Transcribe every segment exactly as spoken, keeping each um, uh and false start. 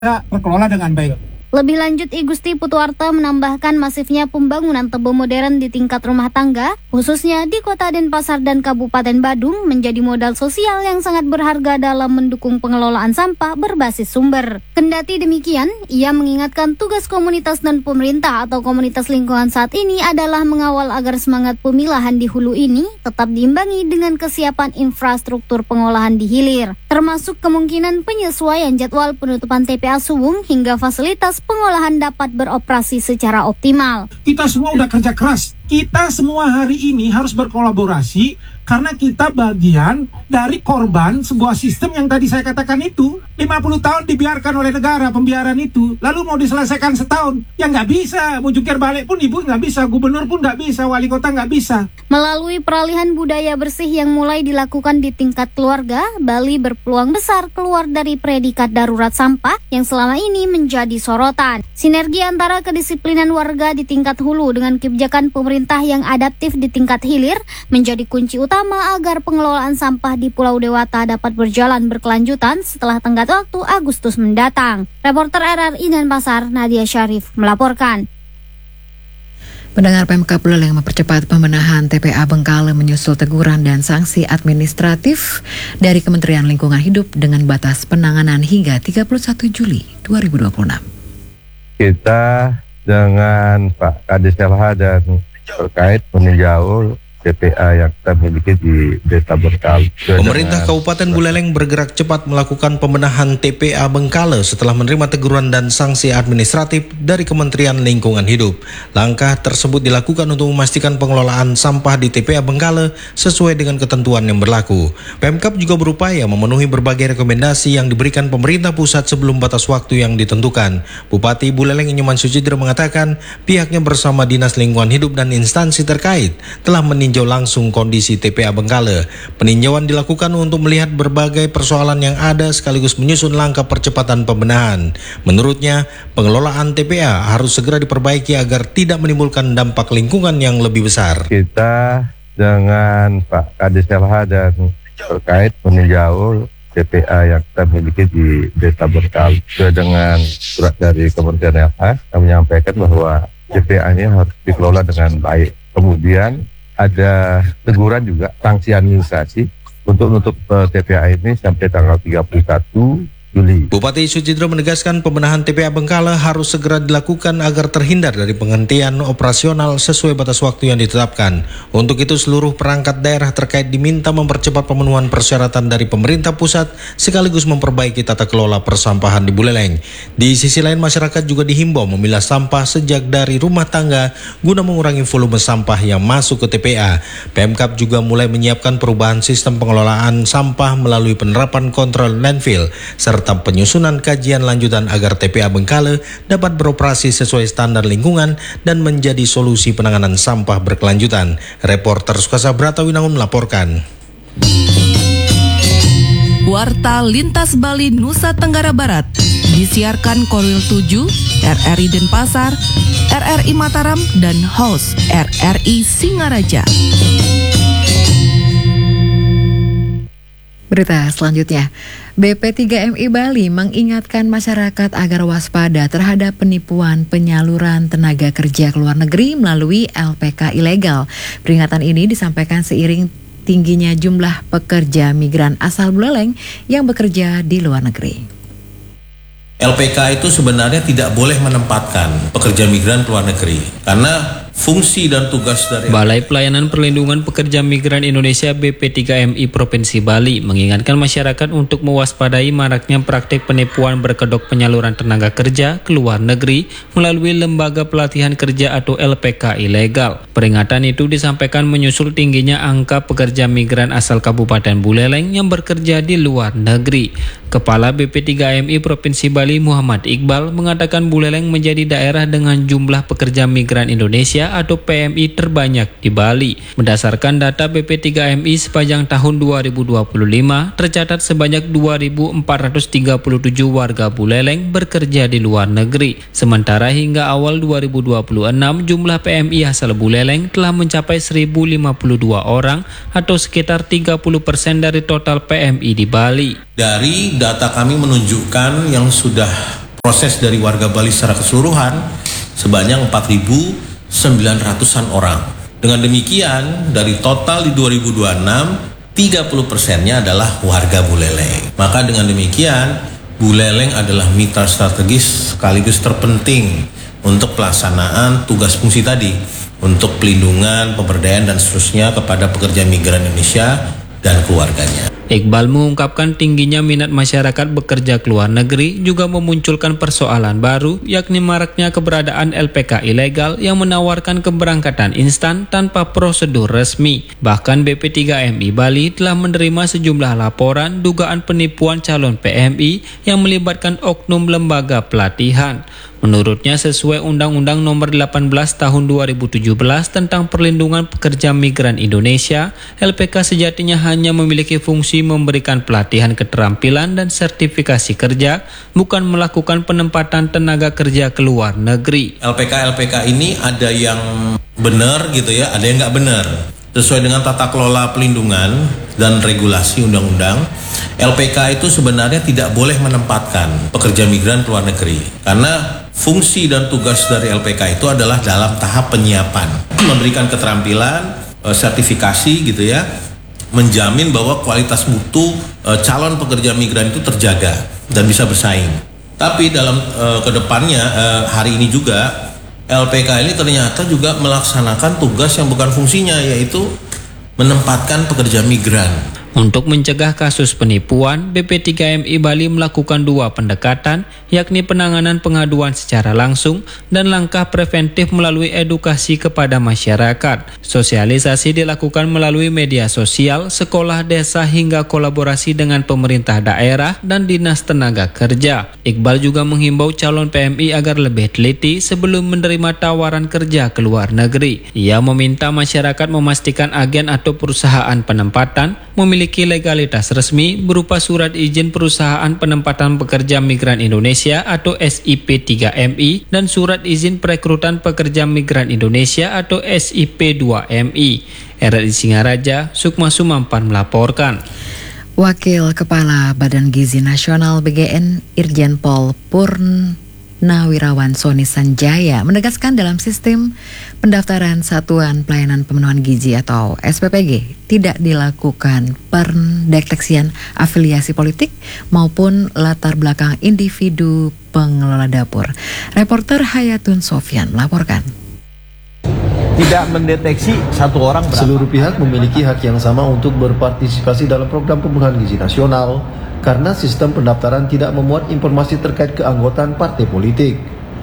terkelola dengan baik. Lebih lanjut, I Gusti Putuarta menambahkan masifnya pembangunan tebo modern di tingkat rumah tangga, khususnya di Kota Denpasar dan Kabupaten Badung, menjadi modal sosial yang sangat berharga dalam mendukung pengelolaan sampah berbasis sumber. Kendati demikian, ia mengingatkan tugas komunitas dan pemerintah atau komunitas lingkungan saat ini adalah mengawal agar semangat pemilahan di hulu ini tetap diimbangi dengan kesiapan infrastruktur pengolahan di hilir, termasuk kemungkinan penyesuaian jadwal penutupan T P A Suwung hingga fasilitas pengolahan dapat beroperasi secara optimal. Kita semua udah kerja keras. Kita semua hari ini harus berkolaborasi karena kita bagian dari korban sebuah sistem yang tadi saya katakan itu. lima puluh tahun dibiarkan oleh negara pembiaran itu. Lalu mau diselesaikan setahun. Ya nggak bisa. Mau jungkir balik pun ibu nggak bisa. Gubernur pun nggak bisa. Wali kota nggak bisa. Melalui peralihan budaya bersih yang mulai dilakukan di tingkat keluarga, Bali berpeluang besar keluar dari predikat darurat sampah yang selama ini menjadi sorotan. Sinergi antara kedisiplinan warga di tingkat hulu dengan kebijakan pemerintah yang adaptif di tingkat hilir menjadi kunci utama agar pengelolaan sampah di Pulau Dewata dapat berjalan berkelanjutan setelah tenggat waktu Agustus mendatang. Reporter R R I Denpasar, Nadia Syarif melaporkan. Pendengar, Pemkab Buleleng mempercepat pembenahan T P A Bengkale menyusul teguran dan sanksi administratif dari Kementerian Lingkungan Hidup dengan batas penanganan hingga tiga puluh satu Juli dua ribu dua puluh enam. Kita dengan Pak Kadis L H dan terkait meninjau T P A yang kita miliki di Desa Bengkale. Pemerintah Kabupaten Buleleng bergerak cepat melakukan pembenahan T P A Bengkale setelah menerima teguran dan sanksi administratif dari Kementerian Lingkungan Hidup. Langkah tersebut dilakukan untuk memastikan pengelolaan sampah di T P A Bengkale sesuai dengan ketentuan yang berlaku. Pemkab juga berupaya memenuhi berbagai rekomendasi yang diberikan pemerintah pusat sebelum batas waktu yang ditentukan. Bupati Buleleng Inyoman Sucidro mengatakan pihaknya bersama Dinas Lingkungan Hidup dan instansi terkait telah meninjau meninjau langsung kondisi T P A Bengkale. Peninjauan dilakukan untuk melihat berbagai persoalan yang ada sekaligus menyusun langkah percepatan pembenahan. Menurutnya, pengelolaan T P A harus segera diperbaiki agar tidak menimbulkan dampak lingkungan yang lebih besar. Kita dengan Pak Kadis L H dan terkait meninjau T P A yang kita miliki di Desa Bengkale. Sesuai dengan surat dari Kementerian L H, kami menyampaikan bahwa T P A ini harus dikelola dengan baik. Kemudian ada teguran juga, sanksi administrasi untuk menutup uh, T P A ini sampai tanggal tiga puluh satu Juli. Bupati Sucidro menegaskan pembenahan T P A Bengkale harus segera dilakukan agar terhindar dari penghentian operasional sesuai batas waktu yang ditetapkan. Untuk itu seluruh perangkat daerah terkait diminta mempercepat pemenuhan persyaratan dari pemerintah pusat sekaligus memperbaiki tata kelola persampahan di Buleleng. Di sisi lain, masyarakat juga dihimbau memilah sampah sejak dari rumah tangga guna mengurangi volume sampah yang masuk ke T P A. Pemkab juga mulai menyiapkan perubahan sistem pengelolaan sampah melalui penerapan kontrol landfill serta serta penyusunan kajian lanjutan agar T P A Bengkale dapat beroperasi sesuai standar lingkungan dan menjadi solusi penanganan sampah berkelanjutan. Reporter Sukasa Bratawinangun melaporkan. Warta Lintas Bali Nusa Tenggara Barat disiarkan Korwil tujuh, R R I Denpasar, R R I Mataram, dan host R R I Singaraja. Berita selanjutnya, B P tiga M I Bali mengingatkan masyarakat agar waspada terhadap penipuan penyaluran tenaga kerja ke luar negeri melalui L P K ilegal. Peringatan ini disampaikan seiring tingginya jumlah pekerja migran asal Buleleng yang bekerja di luar negeri. L P K itu sebenarnya tidak boleh menempatkan pekerja migran ke luar negeri karena fungsi dan tugas dari Balai Pelayanan Perlindungan Pekerja Migran Indonesia B P tiga M I Provinsi Bali mengingatkan masyarakat untuk mewaspadai maraknya praktik penipuan berkedok penyaluran tenaga kerja ke luar negeri melalui lembaga pelatihan kerja atau L P K ilegal. Peringatan itu disampaikan menyusul tingginya angka pekerja migran asal Kabupaten Buleleng yang bekerja di luar negeri. Kepala B P tiga M I Provinsi Bali Muhammad Iqbal mengatakan Buleleng menjadi daerah dengan jumlah pekerja migran Indonesia atau P M I terbanyak di Bali. Berdasarkan data B P tiga M I sepanjang tahun dua ribu dua puluh lima, tercatat sebanyak dua ribu empat ratus tiga puluh tujuh warga Buleleng bekerja di luar negeri. Sementara hingga awal dua ribu dua puluh enam, jumlah P M I asal Buleleng telah mencapai seribu lima puluh dua orang atau sekitar tiga puluh persen dari total P M I di Bali. Dari data kami menunjukkan yang sudah proses dari warga Bali secara keseluruhan sebanyak empat ribu sembilan ratusan orang. Dengan demikian, dari total di dua ribu dua puluh enam, tiga puluh persennya adalah warga Buleleng. Maka dengan demikian, Buleleng adalah mitra strategis sekaligus terpenting untuk pelaksanaan tugas fungsi tadi, untuk pelindungan, pemberdayaan, dan seterusnya kepada pekerja migran Indonesia dan keluarganya. Iqbal mengungkapkan tingginya minat masyarakat bekerja ke luar negeri juga memunculkan persoalan baru, yakni maraknya keberadaan L P K ilegal yang menawarkan keberangkatan instan tanpa prosedur resmi. Bahkan B P tiga M I Bali telah menerima sejumlah laporan dugaan penipuan calon P M I yang melibatkan oknum lembaga pelatihan. Menurutnya, sesuai Undang-Undang Nomor delapan belas Tahun dua ribu tujuh belas tentang Perlindungan Pekerja Migran Indonesia, L P K sejatinya hanya memiliki fungsi memberikan pelatihan keterampilan dan sertifikasi kerja, bukan melakukan penempatan tenaga kerja ke luar negeri. L P K L P K ini ada yang benar gitu ya, ada yang nggak benar. Sesuai dengan tata kelola pelindungan dan regulasi undang-undang, L P K itu sebenarnya tidak boleh menempatkan pekerja migran ke luar negeri, karena fungsi dan tugas dari L P K itu adalah dalam tahap penyiapan, memberikan keterampilan, sertifikasi gitu ya, menjamin bahwa kualitas mutu calon pekerja migran itu terjaga dan bisa bersaing. Tapi dalam uh, kedepannya uh, hari ini juga L P K ini ternyata juga melaksanakan tugas yang bukan fungsinya, yaitu menempatkan pekerja migran. Untuk mencegah kasus penipuan, B P tiga M I Bali melakukan dua pendekatan, yakni penanganan pengaduan secara langsung dan langkah preventif melalui edukasi kepada masyarakat. Sosialisasi dilakukan melalui media sosial, sekolah desa hingga kolaborasi dengan pemerintah daerah dan dinas tenaga kerja. Iqbal juga menghimbau calon P M I agar lebih teliti sebelum menerima tawaran kerja ke luar negeri. Ia meminta masyarakat memastikan agen atau perusahaan penempatan memiliki legalitas resmi berupa surat izin perusahaan penempatan pekerja migran Indonesia atau S I P tiga M I dan surat izin perekrutan pekerja migran Indonesia atau S I P dua M I. R R I Singaraja, Sukma Sumampan melaporkan. Wakil Kepala Badan Gizi Nasional B G N Irjen Pol Purnawirawan Soni Sanjaya menegaskan dalam sistem pendaftaran Satuan Pelayanan Pemenuhan Gizi atau S P P G tidak dilakukan pendeteksian afiliasi politik maupun latar belakang individu pengelola dapur. Reporter Hayatun Sofyan melaporkan. Tidak mendeteksi satu orang berapa. Seluruh pihak memiliki hak yang sama untuk berpartisipasi dalam program pemenuhan gizi nasional karena sistem pendaftaran tidak memuat informasi terkait keanggotaan partai politik.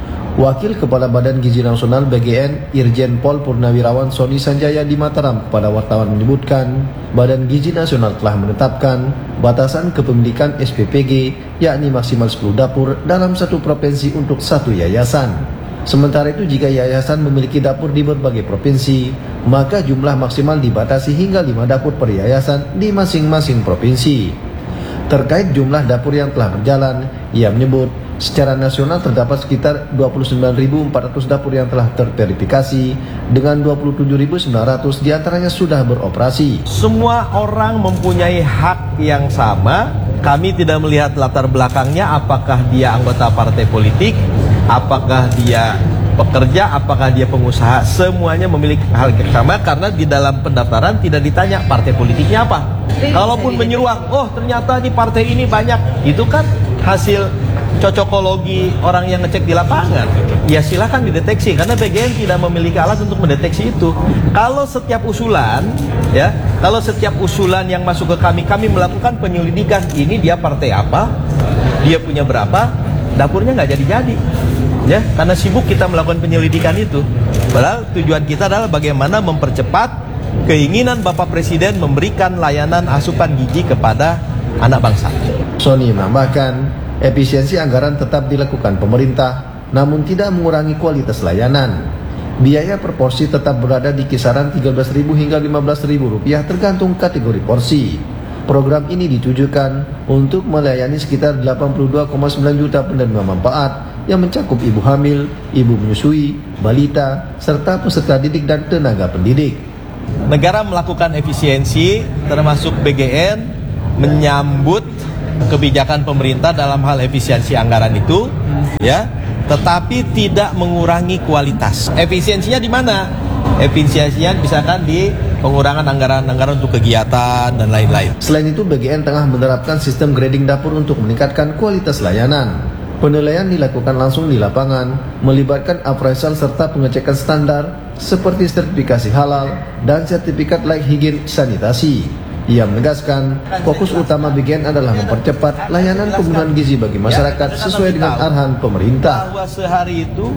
Wakil Kepala Badan Gizi Nasional B G N Irjen Pol Purnawirawan Soni Sanjaya di Mataram kepada wartawan menyebutkan, Badan Gizi Nasional telah menetapkan batasan kepemilikan S P P G yakni maksimal sepuluh dapur dalam satu provinsi untuk satu yayasan. Sementara itu jika yayasan memiliki dapur di berbagai provinsi, maka jumlah maksimal dibatasi hingga lima dapur per yayasan di masing-masing provinsi. Terkait jumlah dapur yang telah berjalan, ia menyebut secara nasional terdapat sekitar dua puluh sembilan ribu empat ratus dapur yang telah terverifikasi dengan dua puluh tujuh ribu sembilan ratus diantaranya sudah beroperasi. Semua orang mempunyai hak yang sama. Kami tidak melihat latar belakangnya, apakah dia anggota partai politik, apakah dia pekerja, apakah dia pengusaha. Semuanya memiliki hal yang sama karena di dalam pendaftaran tidak ditanya partai politiknya apa. Kalaupun menyeruak, oh ternyata di partai ini banyak, itu kan hasil cocokologi orang yang ngecek di lapangan. Ya silahkan dideteksi karena B G N tidak memiliki alat untuk mendeteksi itu. Kalau setiap usulan, ya, kalau setiap usulan yang masuk ke kami, kami melakukan penyelidikan. Ini dia partai apa, dia punya berapa, dapurnya nggak jadi-jadi, ya, karena sibuk kita melakukan penyelidikan itu. Padahal tujuan kita adalah bagaimana mempercepat keinginan Bapak Presiden memberikan layanan asupan gizi kepada anak bangsa. Sony menambahkan, efisiensi anggaran tetap dilakukan pemerintah, namun tidak mengurangi kualitas layanan. Biaya per porsi tetap berada di kisaran tiga belas ribu hingga lima belas ribu rupiah tergantung kategori porsi. Program ini ditujukan untuk melayani sekitar delapan puluh dua koma sembilan juta penerima manfaat yang mencakup ibu hamil, ibu menyusui, balita, serta peserta didik dan tenaga pendidik. Negara melakukan efisiensi termasuk B G N menyambut kebijakan pemerintah dalam hal efisiensi anggaran itu, ya, tetapi tidak mengurangi kualitas. Efisiensinya di mana? Efisiensinya misalkan di pengurangan anggaran-anggaran untuk kegiatan dan lain-lain. Selain itu, B G N tengah menerapkan sistem grading dapur untuk meningkatkan kualitas layanan. Penilaian dilakukan langsung di lapangan, melibatkan appraisal serta pengecekan standar seperti sertifikasi halal dan sertifikat layak higien sanitasi. Ia menegaskan, fokus utama B G N adalah mempercepat layanan pembunuhan gizi bagi masyarakat sesuai dengan arahan pemerintah. Bahwa sehari itu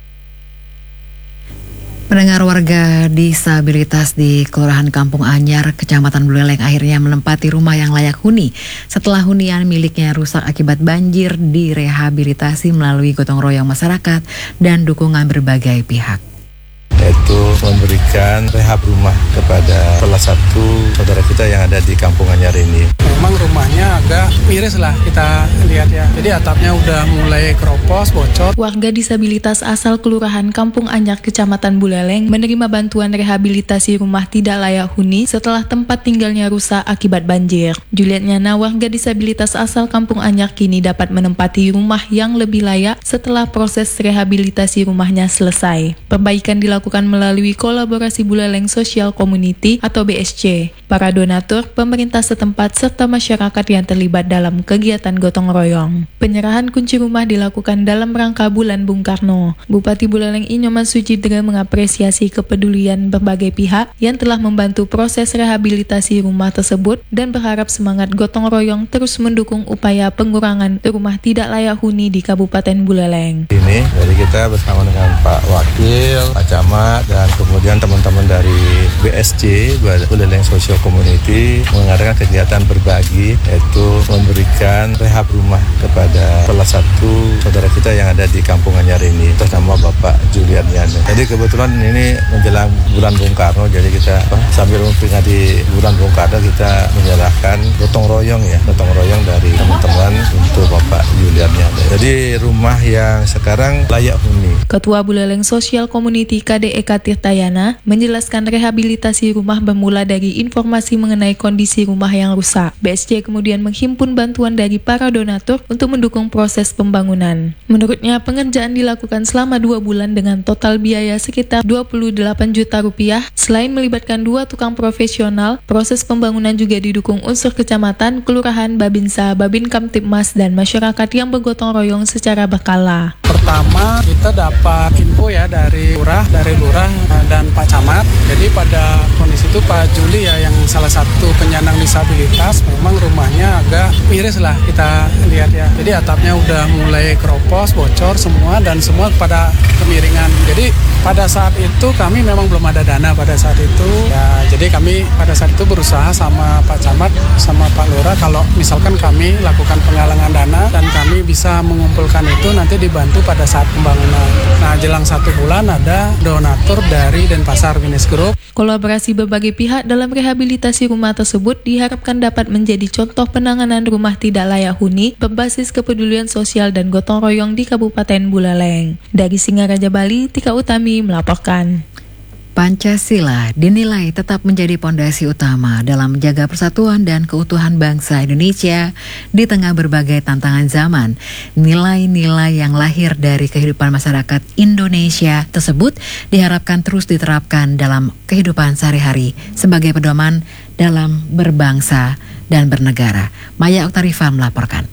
Pendengar, warga disabilitas di Kelurahan Kampung Anyar, Kecamatan Buleleng akhirnya menempati rumah yang layak huni setelah hunian miliknya rusak akibat banjir, direhabilitasi melalui gotong royong masyarakat dan dukungan berbagai pihak. Yaitu memberikan rehab rumah kepada salah satu saudara kita yang ada di Kampung Anyar ini. Memang rumahnya agak miris lah kita lihat ya. Jadi atapnya udah mulai keropos, bocor. Warga disabilitas asal Kelurahan Kampung Anyar, Kecamatan Buleleng menerima bantuan rehabilitasi rumah tidak layak huni setelah tempat tinggalnya rusak akibat banjir. Juliet Nyana, warga disabilitas asal Kampung Anyar, kini dapat menempati rumah yang lebih layak setelah proses rehabilitasi rumahnya selesai. Perbaikan dilakukan melalui kolaborasi Buleleng Social Community atau B S C, para donatur, pemerintah setempat, serta masyarakat yang terlibat dalam kegiatan gotong royong. Penyerahan kunci rumah dilakukan dalam rangka Bulan Bung Karno. Bupati Buleleng Inyoman Sujidra mengapresiasi kepedulian berbagai pihak yang telah membantu proses rehabilitasi rumah tersebut dan berharap semangat gotong royong terus mendukung upaya pengurangan rumah tidak layak huni di Kabupaten Buleleng. Ini dari kita bersama dengan Pak Wakil, Pak Camat, dan kemudian teman-teman dari B S C, Buleleng Social Community, mengadakan kegiatan berbagi, yaitu memberikan rehab rumah kepada salah satu saudara kita yang ada di Kampung Anyar ini, atas nama Bapak Julian Yana. Jadi kebetulan ini menjelang bulan Bung Karno, jadi kita apa, sambil memperingati bulan Bung Karno, kita menyerahkan gotong royong ya, gotong royong dari teman-teman untuk Bapak Julian Yana. Jadi rumah yang sekarang layak huni. Ketua Buleleng Social Community K D E K Tirtayana menjelaskan rehabilitasi rumah bermula dari informasi mengenai kondisi rumah yang rusak. B S C kemudian menghimpun bantuan dari para donatur untuk mendukung proses pembangunan. Menurutnya, pengerjaan dilakukan selama dua bulan dengan total biaya sekitar dua puluh delapan juta rupiah. Selain melibatkan dua tukang profesional, proses pembangunan juga didukung unsur kecamatan, kelurahan, babinsa, babin kamtibmas, dan masyarakat yang bergotong royong secara berkala. Pertama, kita dapat info ya dari lurah, dari lurah dan Pak Camat. Jadi pada kondisi itu Pak Juli ya, yang salah satu penyandang disabilitas, memang rumahnya agak miris lah kita lihat ya. Jadi atapnya udah mulai keropos, bocor semua, dan semua pada kemiringan. Jadi pada saat itu kami memang belum ada dana pada saat itu. Ya, jadi kami pada saat itu berusaha sama Pak Camat, sama Pak Lurah, kalau misalkan kami lakukan penggalangan dana dan kami bisa mengumpulkan itu nanti dibantu pada saat pembangunan. Nah, jelang satu bulan ada donatur dari Denpasar Winis Group. Kolaborasi berbagai pihak dalam rehabilitasi rumah tersebut diharapkan dapat menjadi contoh penanganan rumah tidak layak huni berbasis kepedulian sosial dan gotong royong di Kabupaten Buleleng. Dari Singaraja, Bali, Tika Utami melaporkan. Pancasila dinilai tetap menjadi pondasi utama dalam menjaga persatuan dan keutuhan bangsa Indonesia di tengah berbagai tantangan zaman. Nilai-nilai yang lahir dari kehidupan masyarakat Indonesia tersebut diharapkan terus diterapkan dalam kehidupan sehari-hari sebagai pedoman dalam berbangsa dan bernegara. Maya Oktarifa melaporkan.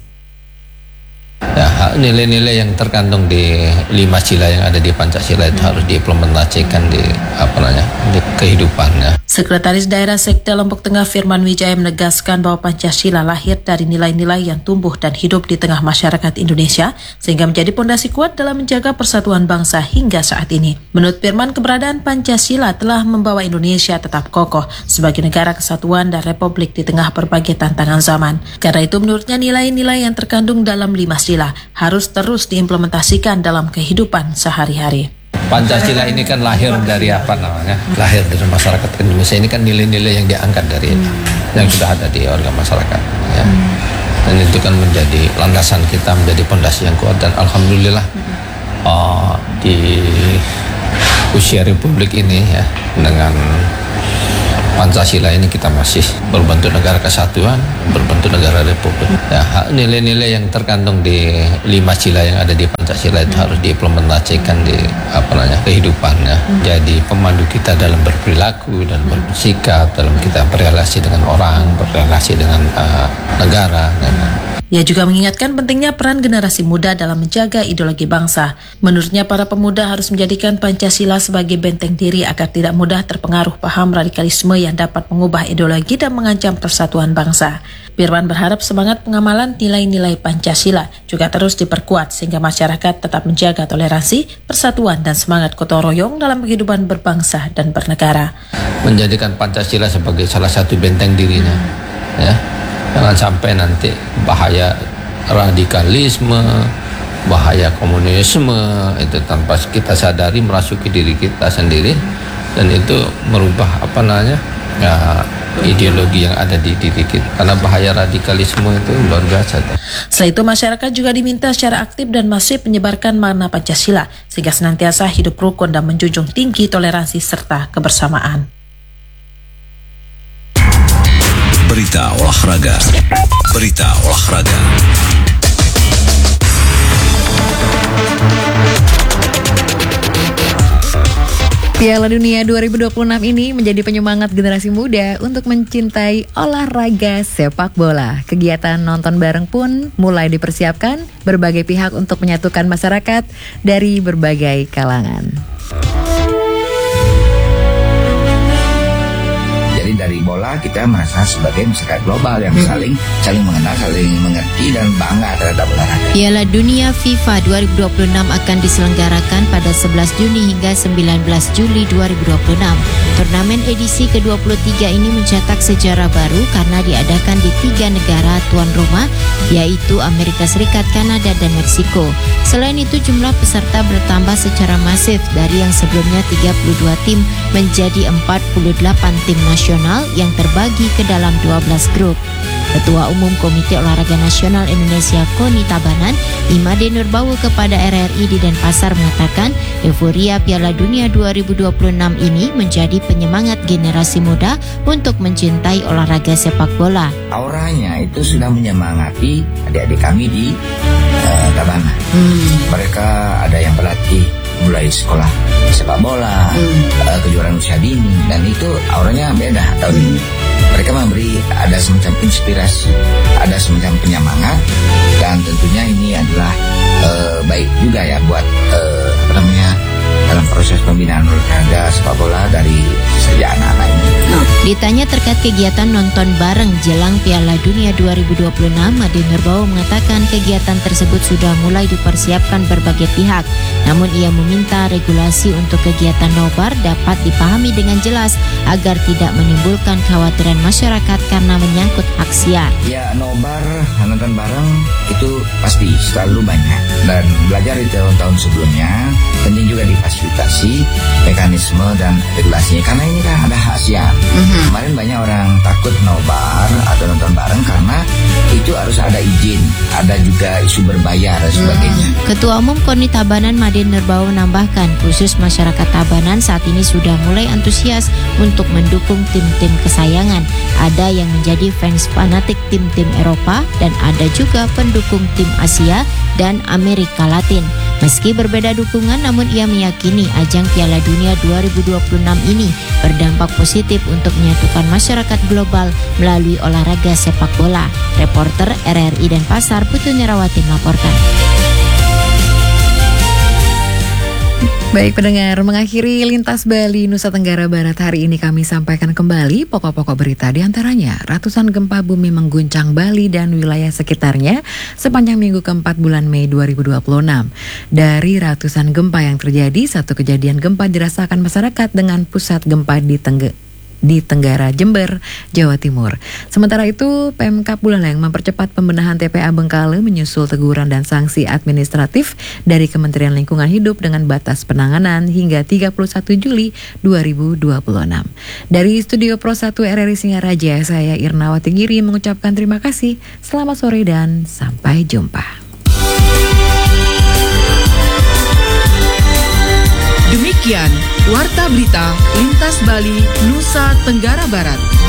Ya, nilai-nilai yang terkandung di lima sila yang ada di Pancasila itu harus diimplementasikan di apa namanya di kehidupannya. Sekretaris Daerah Sekda Lombok Tengah Firman Wijaya menegaskan bahwa Pancasila lahir dari nilai-nilai yang tumbuh dan hidup di tengah masyarakat Indonesia sehingga menjadi pondasi kuat dalam menjaga persatuan bangsa hingga saat ini. Menurut Firman, keberadaan Pancasila telah membawa Indonesia tetap kokoh sebagai negara kesatuan dan republik di tengah berbagai tantangan zaman. Karena itu menurutnya nilai-nilai yang terkandung dalam lima sila harus terus diimplementasikan dalam kehidupan sehari-hari. Pancasila ini kan lahir dari apa namanya? Lahir dari masyarakat Indonesia. Ini kan nilai-nilai yang diangkat dari hmm. yang sudah ada di organ masyarakat. Ya. Hmm. Dan itu kan menjadi landasan kita, menjadi pondasi yang kuat. Dan alhamdulillah hmm. uh, di usia Republik ini ya dengan Pancasila ini kita masih berbentuk negara kesatuan, berbentuk negara republik. Ya, nilai-nilai yang terkandung di lima sila yang ada di Pancasila itu harus diimplementasikan di apa namanya kehidupannya. Jadi pemandu kita dalam berperilaku dan bersikap, dalam kita berrelasi dengan orang, berrelasi dengan uh, negara. Dan, Ia juga mengingatkan pentingnya peran generasi muda dalam menjaga ideologi bangsa. Menurutnya, para pemuda harus menjadikan Pancasila sebagai benteng diri agar tidak mudah terpengaruh paham radikalisme yang dapat mengubah ideologi dan mengancam persatuan bangsa. Firman berharap semangat pengamalan nilai-nilai Pancasila juga terus diperkuat sehingga masyarakat tetap menjaga toleransi, persatuan, dan semangat gotong royong dalam kehidupan berbangsa dan bernegara. Menjadikan Pancasila sebagai salah satu benteng dirinya, ya. Jangan sampai nanti bahaya radikalisme, bahaya komunisme itu tanpa kita sadari merasuki diri kita sendiri, dan itu merubah apa namanya ya, ideologi yang ada di diri kita. Karena bahaya radikalisme itu luar biasa. Selain itu, masyarakat juga diminta secara aktif dan masif menyebarkan makna Pancasila sehingga senantiasa hidup rukun dan menjunjung tinggi toleransi serta kebersamaan. Berita olahraga. Berita olahraga. Piala Dunia dua ribu dua puluh enam ini menjadi penyemangat generasi muda untuk mencintai olahraga sepak bola. Kegiatan nonton bareng pun mulai dipersiapkan berbagai pihak untuk menyatukan masyarakat dari berbagai kalangan. Dari bola kita merasa sebagai masyarakat global yang saling saling mengenal, saling mengerti dan bangga terhadap olahraga. Piala Dunia FIFA dua ribu dua puluh enam akan diselenggarakan pada sebelas Juni hingga sembilan belas Juli dua ribu dua puluh enam. Turnamen edisi ke dua puluh tiga ini mencetak sejarah baru karena diadakan di tiga negara tuan rumah, yaitu Amerika Serikat, Kanada, dan Meksiko. Selain itu, jumlah peserta bertambah secara masif dari yang sebelumnya tiga puluh dua tim menjadi empat puluh delapan tim nasional yang terbagi ke dalam dua belas grup. Ketua Umum Komite Olahraga Nasional Indonesia Koni Tabanan, Imade Nurbawu, kepada R R I di Denpasar mengatakan euforia Piala Dunia dua ribu dua puluh enam ini menjadi penyemangat generasi muda untuk mencintai olahraga sepak bola. Auranya itu sudah menyemangati adik-adik kami di uh, Tabanan. Hmm. Mereka ada yang berlatih mulai sekolah sepak bola, hmm. uh, kejuaraan usia dini, dan itu auranya beda tahun ini. Mereka memberi ada semacam inspirasi, ada semacam penyemangat, dan tentunya ini adalah uh, baik juga ya buat uh, apa namanya dalam proses pembinaan olahraga sepak bola dari sejak anak-anak ini. Ditanya terkait kegiatan nonton bareng jelang Piala Dunia dua ribu dua puluh enam, Made Nurbawu mengatakan kegiatan tersebut sudah mulai dipersiapkan berbagai pihak. Namun ia meminta regulasi untuk kegiatan nobar dapat dipahami dengan jelas agar tidak menimbulkan kekhawatiran masyarakat karena menyangkut hak siar. Ya, nobar nonton bareng itu pasti selalu banyak, dan belajar di tahun-tahun sebelumnya penting juga difasilitasi mekanisme dan regulasinya, karena ini kan ada hak siar. Mm-hmm. Kemarin banyak orang takut nobar atau nonton bareng karena itu harus ada izin, ada juga isu berbayar dan sebagainya. Mm. Ketua Umum Koni Tabanan Made Nurbawu menambahkan khusus masyarakat Tabanan saat ini sudah mulai antusias untuk mendukung tim-tim kesayangan. Ada yang menjadi fans fanatik tim-tim Eropa dan ada juga pendukung tim Asia dan Amerika Latin. Meski berbeda dukungan, namun ia meyakini ajang Piala Dunia dua ribu dua puluh enam ini berdampak positif untuk menyatukan masyarakat global melalui olahraga sepak bola. Reporter R R I Denpasar, Putu Nerawati melaporkan. Baik pendengar, mengakhiri Lintas Bali Nusa Tenggara Barat hari ini kami sampaikan kembali pokok-pokok berita, di antaranya ratusan gempa bumi mengguncang Bali dan wilayah sekitarnya sepanjang minggu keempat bulan Mei dua ribu dua puluh enam. Dari ratusan gempa yang terjadi, satu kejadian gempa dirasakan masyarakat dengan pusat gempa di Tengge di Tenggara, Jember, Jawa Timur. Sementara itu, Pemkab Buleleng mempercepat pembenahan T P A Bengkale menyusul teguran dan sanksi administratif dari Kementerian Lingkungan Hidup dengan batas penanganan hingga tiga puluh satu Juli dua ribu dua puluh enam. Dari Studio Pro satu R R I Singaraja, saya Irnawati Giri mengucapkan terima kasih. Selamat sore dan sampai jumpa. Demikian Demikian Warta Berita Lintas Bali, Nusa Tenggara Barat.